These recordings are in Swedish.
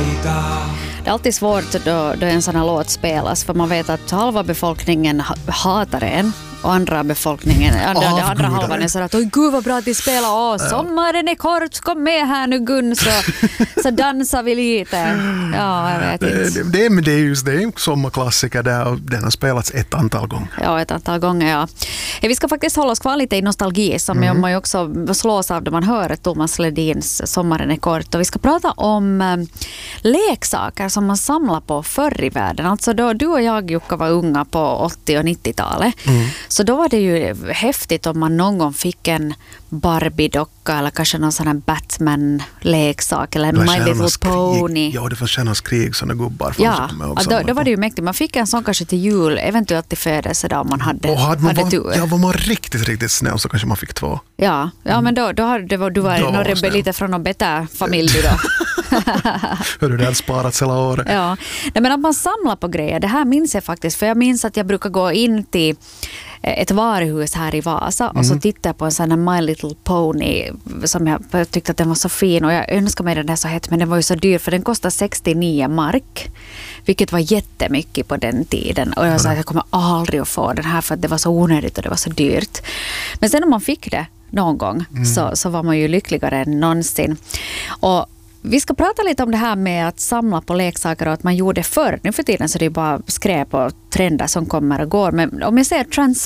Det är alltid svårt då en sån här låt spelas, för man vet att halva befolkningen hatar en och andra befolkningen, andra halvan är så att oj gud vad bra att de spelar, sommaren är kort, kom med här nu Gun, så dansar vi lite. Ja, jag vet inte. Det är just det, en sommarklassiker där, och den har spelats ett antal gånger. Ja, ett antal gånger, ja. Vi ska faktiskt hålla oss kvar lite i nostalgi, som man ju också slås av då man hör Thomas Ledins Sommaren är kort. Och vi ska prata om leksaker som man samlar på förr i världen. Alltså då du och jag, Jukka, var unga på 80- och 90-talet. Så då var det ju häftigt om man någon gång fick en Barbie-docka eller kanske någon sån här Batman-leksak eller en My Little Pony. Ja, det var Stjärnornas krig, sådana gubbar. Ja, då var det ju mäktigt. Man fick en sån kanske till jul, eventuellt till födelsedag om man hade tur. Ja, var man riktigt snäll så kanske man fick 2. Ja, men då du var någon rebell lite från någon beta-familj du då. Hur det hade sparats hela året. Ja, men att man samlar på grejer, det här minns jag faktiskt. För jag minns att jag brukar gå in till ett varuhus här i Vasa och så tittade jag på en sån här My Little Pony som jag tyckte att den var så fin, och jag önskade mig den där så hett, men den var ju så dyr för den kostade 69 mark, vilket var jättemycket på den tiden, och jag sa att jag kommer aldrig att få den här för att det var så onödigt och det var så dyrt. Men sen när man fick det någon gång så var man ju lyckligare än någonsin. Och vi ska prata lite om det här med att samla på leksaker och att man gjorde förr. Nu för tiden så är det bara skräp och trender som kommer och går. Men om jag säger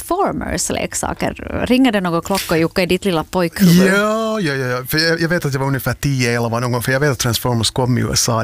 Transformers-leksaker, ringer det någon klocka, Jukka, i ditt lilla pojkhuvud? Ja. För jag vet att jag var ungefär 10-11 någon gång, för jag vet att Transformers kom i USA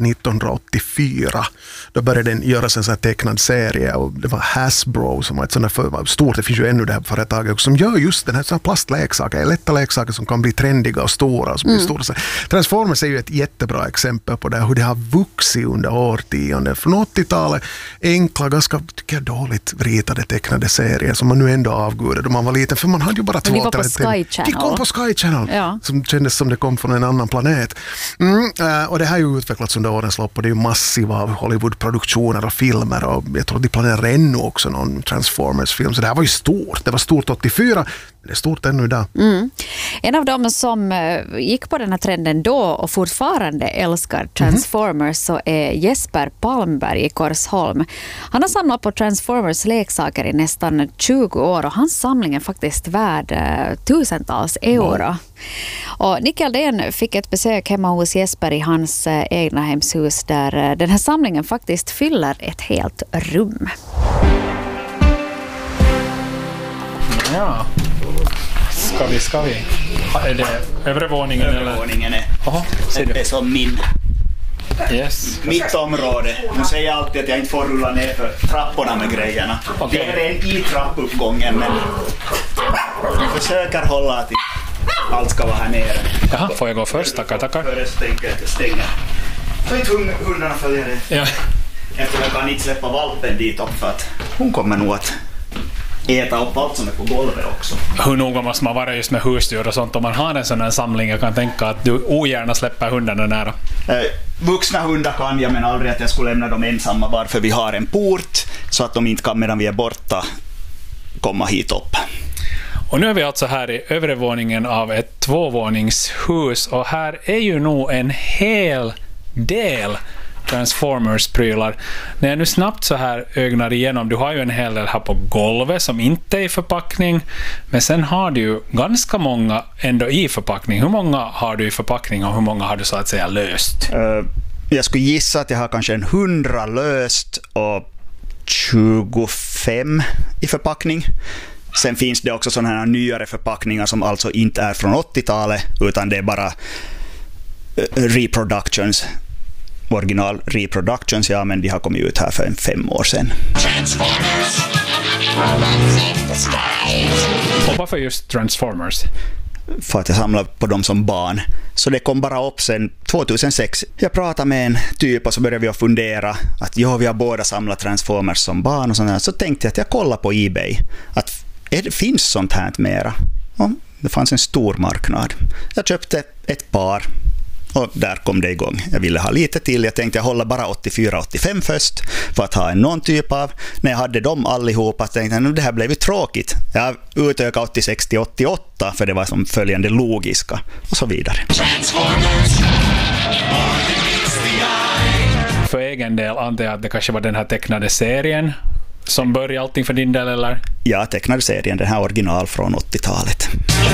1984. Då började den göras en sån här tecknad serie, och det var Hasbro som var ett sånt här stort, det finns ju ännu det här företaget som gör just den här sån här plastleksaker, lätta leksaker som kan bli trendiga och stora. Som blir stora. Transformers är ju ett jättebra exempel på det, hur det har vuxit under årtionden. Från 80-talet, enkla, ganska dåligt ritade tecknade serier som man nu ändå avgudade då man var liten, för man hade ju bara 2 var på Sky Channel. De kom på Sky Channel, som kändes som det kom från en annan planet. Och det här har ju utvecklats under årens lopp, och det är ju massiva Hollywood-produktioner och filmer, och jag tror att de planerar ännu också någon Transformers-film, så det här var ju stort. Det var stort 84, det är stort ännu idag. En av dem som gick på den här trenden då och fortfarande älskar Transformers så är Jesper Palmberg i Korsholm. Han har samlat på Transformers-leksaker i nästan 20 år, och hans samling är faktiskt värd tusentals euro. Wow. Och Nicke Aldén fick ett besök hemma hos Jesper i hans egna hemshus, där den här samlingen faktiskt fyller ett helt rum. Ja. Ska vi? Är det övre våningen? Övre våningen är som min. Yes. Mitt område. Nu säger jag alltid att jag inte får rulla ner för trapporna med grejerna. Okay. Det är en i trappuppgången, men jag försöker hålla att allt ska vara här nere. Jaha, får jag gå först? Tackar. Först tänker jag att jag stänger. Så inte hundarna följer det. Ja. Eftersom jag kan inte släppa valpen dit upp, för att hon kommer nog att äta upp allt som är på golvet också. Hur noga måste man vara just med husdjur och sånt om man har en sån här samling? Jag kan tänka att du ogärna släpper hundarna nära. Vuxna hundar kan jag, men aldrig att jag skulle lämna dem ensamma, varför vi har en port så att de inte kan, medan vi är borta, komma hit upp. Och nu är vi alltså här i övre våningen av ett 2-våningshus, och här är ju nog en hel del Transformers-prylar. När jag nu snabbt så här ögnar igenom, du har ju en hel del här på golvet som inte är i förpackning, men sen har du ju ganska många ändå i förpackning. Hur många har du i förpackning och hur många har du så att säga löst? Jag skulle gissa att jag har kanske 100 löst och 25 i förpackning. Sen finns det också sådana här nyare förpackningar som alltså inte är från 80-talet, utan det är bara reproductions. Original reproductions, ja, men de har kommit ut här för 5 år sedan. Och varför just Transformers? För att jag samlade på dem som barn. Så det kom bara upp sen 2006. Jag pratade med en typ och så började vi att fundera att vi har båda samlat Transformers som barn och sånt här. Så tänkte jag att jag kollar på eBay att det finns sånt här mera. Och det fanns en stor marknad. Jag köpte ett par. Och där kom det igång. Jag ville ha lite till. Jag tänkte jag håller bara 84-85 först för att ha någon typ av. När jag hade dem allihopa tänkte jag det här blev ju tråkigt. Jag utökade 86-88 för det var som följande logiska och så vidare. Transformers. För egen del antar jag att det kanske var den här tecknade serien som började allting för din del, eller? Ja, tecknade serien, den här original från 80-talet.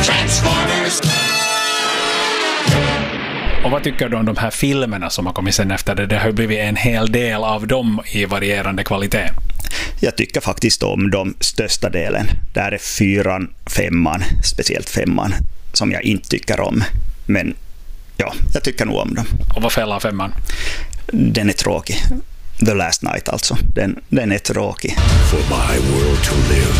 Och vad tycker du om de här filmerna som har kommit sen efter det? Det har blivit en hel del av dem i varierande kvalitet. Jag tycker faktiskt om de största delen. Där är 4:an, 5:an, speciellt 5:an, som jag inte tycker om. Men ja, jag tycker nog om dem. Och vad fäller 5:an? Den är tråkig. The Last Night alltså. Den är tråkig. For my world to live,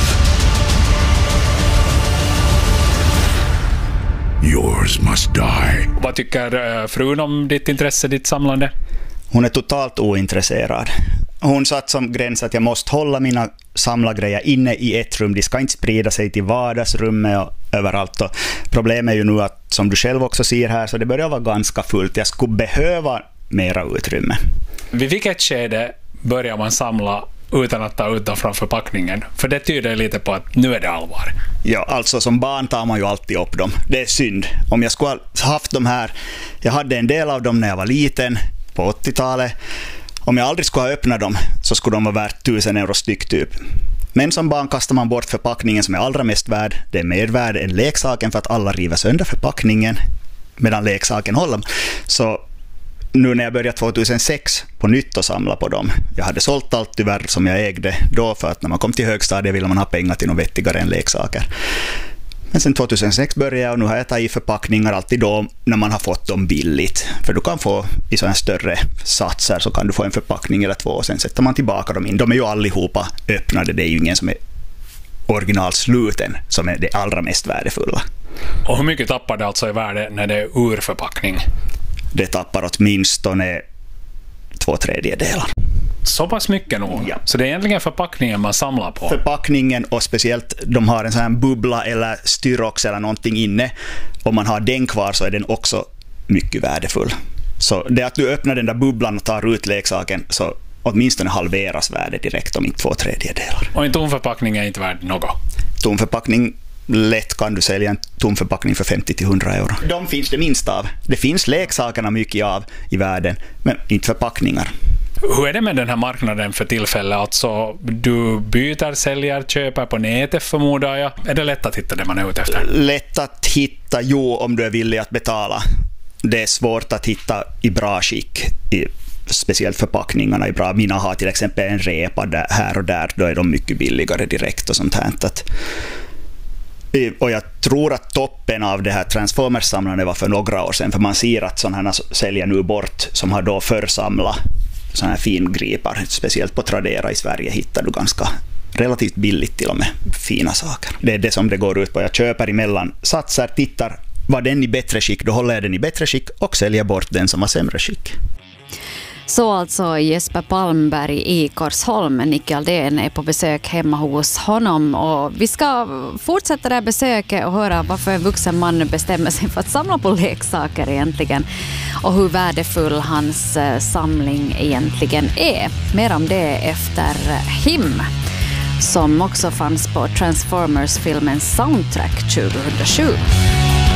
yours must die. Vad tycker frun om ditt intresse, ditt samlande? Hon är totalt ointresserad. Hon satt som gräns att jag måste hålla mina samlargrejer inne i ett rum. De ska inte sprida sig till vardagsrummet och överallt. Och problemet är ju nu att, som du själv också ser här, så det börjar vara ganska fullt. Jag skulle behöva mera utrymme. Vid vilket skede börjar man samla utan att ta ut dem från förpackningen? För det tyder lite på att nu är det allvar. Ja, alltså som barn tar man ju alltid upp dem. Det är synd. Om jag skulle ha haft de här, jag hade en del av dem när jag var liten, på 80-talet. Om jag aldrig skulle ha öppnat dem så skulle de vara värt 1000 euro styck typ. Men som barn kastar man bort förpackningen som är allra mest värd. Det är mer värd än leksaken för att alla river sönder förpackningen medan leksaken håller. Så nu när jag började 2006 på nytt och samla på dem. Jag hade sålt allt tyvärr som jag ägde då, för att när man kom till högstadiet ville man ha pengar till något vettigare än leksaker. Men sen 2006 började jag, och nu har jag tagit förpackningar alltid då när man har fått dem billigt. För du kan få i sådana större satser, så kan du få en förpackning eller två och sen sätter man tillbaka dem in. De är ju allihopa öppnade, det är ju ingen som är originalsluten som är det allra mest värdefulla. Och hur mycket tappar det alltså i värde när det är ur förpackning? Det tappar åtminstone 2/3. Så pass mycket nog. Ja. Så det är egentligen förpackningen man samlar på. Förpackningen, och speciellt de har en sån här bubbla eller styrox eller någonting inne. Om man har den kvar så är den också mycket värdefull. Så det att du öppnar den där bubblan och tar ut leksaken, så åtminstone halveras värdet direkt, om inte 2/3. Och en tom förpackning är inte värd något. Tom förpackning, lätt kan du sälja en tom förpackning för 50-100 euro. De finns det minst av. Det finns leksakerna mycket av i världen, men inte förpackningar. Hur är det med den här marknaden för tillfället? Alltså, du byter, säljer, köper på nätet förmodar jag. Är det lätt att hitta det man är ute efter? Lätt att hitta, jo, om du är villig att betala. Det är svårt att hitta i bra skick, speciellt förpackningarna i bra. Mina har till exempel en repa där, här och där, då är de mycket billigare direkt och sånt här. Och jag tror att toppen av det här Transformers-samlandet var för några år sedan, för man ser att sådana här säljer nu bort som har då församlat sådana här fingripar, speciellt på Tradera i Sverige hittar du ganska relativt billigt till och med fina saker. Det är det som det går ut på. Jag köper emellan satser, tittar, var den i bättre skick, då håller jag den i bättre skick och säljer bort den som har sämre skick. Så alltså Jesper Palmberg i Korsholm. Nicke Aldén är på besök hemma hos honom, och vi ska fortsätta det här besöket och höra varför en vuxen man bestämmer sig för att samla på leksaker egentligen, och hur värdefull hans samling egentligen är. Mer om det efter Him, som också fanns på Transformers-filmens soundtrack 2007.